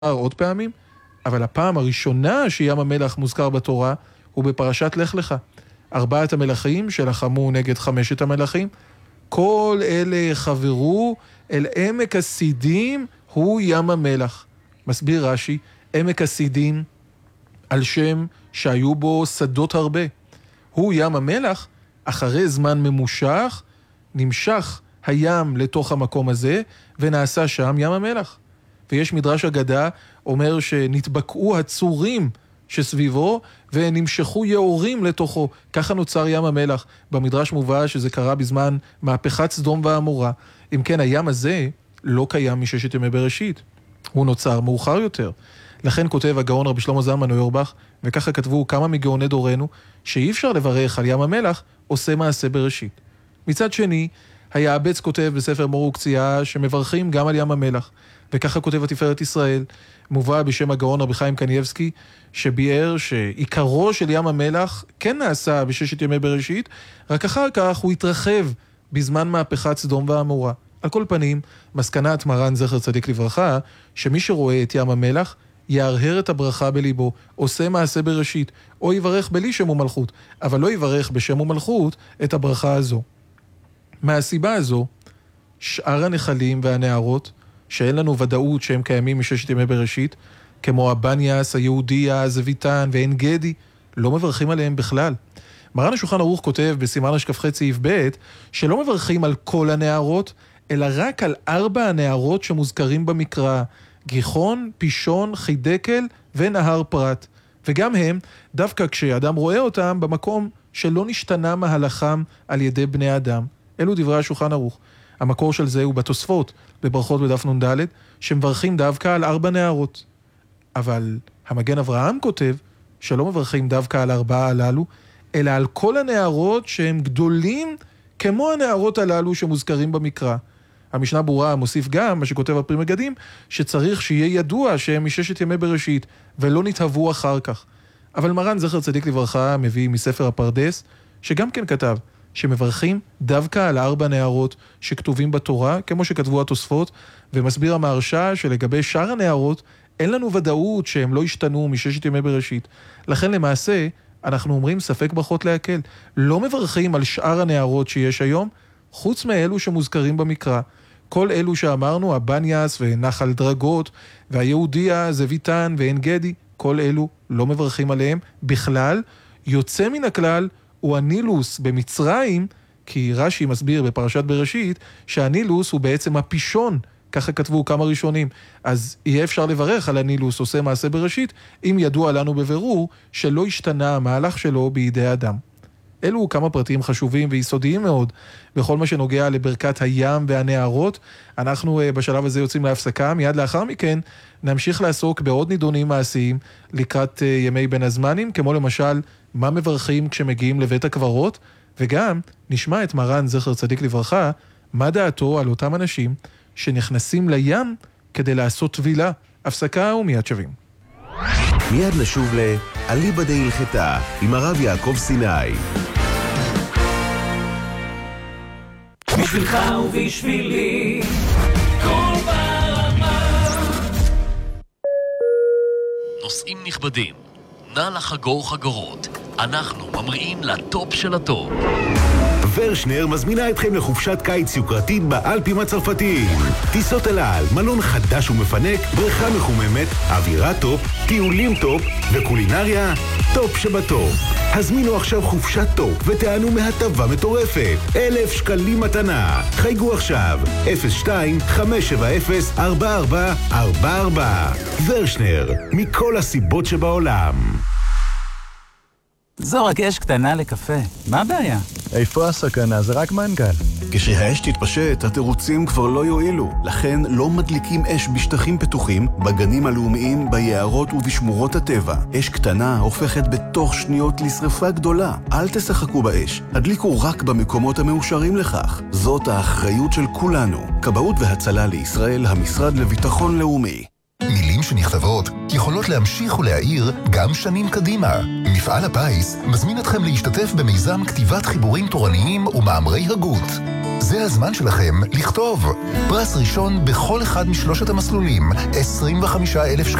עוד פעמים, אבל הפעם הראשונה שים המלח מוזכר בתורה הוא בפרשת לך לך. 4 המלכים שלחמו נגד 5 המלכים, כל אלה חברו אל עמק הסידים, הוא ים המלח. מסביר רש"י, עמק הסידים על שם שהיו בו שדות הרבה. הוא ים המלח, אחרי זמן ממושך, נמשך הים לתוך המקום הזה, ונעשה שם ים המלח. ויש מדרש אגדה, אומר שנתבקעו הצורים שסביבו, ונמשכו יאורים לתוכו. ככה נוצר ים המלח. במדרש מובא שזה קרה בזמן מהפכת סדום ועמורה. אם כן, הים הזה לא קיים מששת ימי בראשית. הוא נוצר מאוחר יותר. לכן כותב הגאון רבי שלמה זלמן אוירבך, וככה כתבו כמה מגאוני דורנו, שאי אפשר לברך על ים המלח, עושה מעשה בראשית. מצד שני, היעבץ כותב בספר מור וקציעה, שמברכים גם על ים המלח. וככה כותב התפארת ישראל, מובא בשם הגאון רבי חיים קניבסקי, שביאר שעיקרו של ים המלח כן נעשה בששת ימי בראשית, רק אחר כך הוא התרחב בזמן מהפכת סדום ועמורה. על כל פנים, מסקנת מרן זכר צדיק לברכה, שמי שרואה את ים המלח, יהרהר את הברכה בליבו, עושה מעשה בראשית, או יברך בלי שם ומלכות, אבל לא יברך בשם ומלכות את הברכה הזו. מהסיבה הזו, שאר הנחלים והנערות, שאין לנו ודאות שהם קיימים מששת ימי בראשית, כמו הבניאס, היהודיה, הזוויתן ועין גדי, לא מברכים עליהם בכלל. מרן השולחן ערוך כותב בסימן השכ"ח סעיף ב' שלא מברכים על כל הנערות, אלא רק על 4 הנערות שמוזכרים במקרא, גיחון, פישון, חידקל ונהר פרת. וגם הם, דווקא כשאדם רואה אותם במקום שלא נשתנה מהלכם על ידי בני אדם. אלו דברי השולחן ערוך. המקור של זה הוא בתוספות, בברכות בדף נ"ד, שמברכים דווקא על 4 נערות. אבל המגן אברהם כותב שלא מברכים דווקא על 4 הללו, אלא על כל הנערות שהם גדולים כמו הנערות הללו שמוזכרים במקרא. המשנה ברורה מוסיף גם, מה שכותב הפרי מגדים, שצריך שיהיה ידוע שהם מששת ימי בראשית, ולא נתהוו אחר כך. אבל מרן זכר צדיק לברכה מביא מספר הפרדס, שגם כן כתב, שמברכים דווקא על 4 נערות שכתובים בתורה, כמו שכתבו התוספות, ומסביר המהרש"א שלגבי שאר הנערות, אין לנו ודאות שהם לא השתנו מששת ימי בראשית. לכן למעשה, אנחנו אומרים ספק ברכות להקל. לא מברכים על שאר הנערות שיש היום, חוץ מאלו שמוזכרים במקרא. כל אלו שאמרנו, הבניאס ונחל דרגות, והיהודיה, זוויתן ועין גדי, כל אלו לא מברכים עליהם בכלל. יוצא מן הכלל הוא הנילוס במצרים, כי רש"י מסביר בפרשת בראשית, שהנילוס הוא בעצם הפישון, ככה כתבו כמה ראשונים. אז יהיה אפשר לברך על הנילוס עושה מעשה בראשית, אם ידוע לנו בבירור שלא השתנה המהלך שלו בידי אדם. אלו כמה פרטים חשובים ויסודיים מאוד בכל מה שנוגע לברכת הים והנערות. אנחנו בשלב הזה יוצאים להפסקה, מיד לאחר מכן נמשיך לעסוק בעוד נידונים מעשיים לקראת ימי בין הזמנים, כמו למשל מה מברכים כשמגיעים לבית הקברות, וגם נשמע את מרן זכר צדיק לברכה, מה דעתו על אותם אנשים שנכנסים לים כדי לעשות טבילה. הפסקה ומיד שווים. מיד נשוב לאליבא דהלכתה עם הרב יעקב סיני. בשבילך ובשבילי כל ברמה. נוסעים נכבדים, נא לחגור חגורות, אנחנו ממריאים לטופ של הטופ. ורשנר מזמינה אתכם לחופשת קיץ יוקרתית באלפים הצרפתיים. טיסות אל על, מלון חדש ומפנק, בריכה מחוממת, אווירה טופ, טיולים טופ וקולינריה טופ שבטופ. הזמינו עכשיו חופשת טופ ותענו מהטבה מטורפת. 1,000 שקלים מתנה. חייגו עכשיו 02-570-4444. ורשנר, מכל הסיבות שבעולם. זו רק אש קטנה לקפה. מה הבעיה? איפה הסכנה? זה רק מנגל. כשהאש תתפשט, התירוצים כבר לא יועילו. לכן לא מדליקים אש בשטחים פתוחים, בגנים הלאומיים, ביערות ובשמורות הטבע. אש קטנה הופכת בתוך שניות לשרפה גדולה. אל תשחקו באש. הדליקו רק במקומות המאושרים לכך. זאת האחריות של כולנו. כבאות והצלה לישראל, המשרד לביטחון לאומי. מילים שנכתבות יכולות להמשיך ולהאיר גם שנים קדימה. מפעל הפיס מזמין אתכם להשתתף במיזם כתיבת חיבורים תורניים ומאמרי הגות. זה הזמן שלכם לכתוב. פרס ראשון בכל אחד משלושת המסלולים, 25,000 שקלים.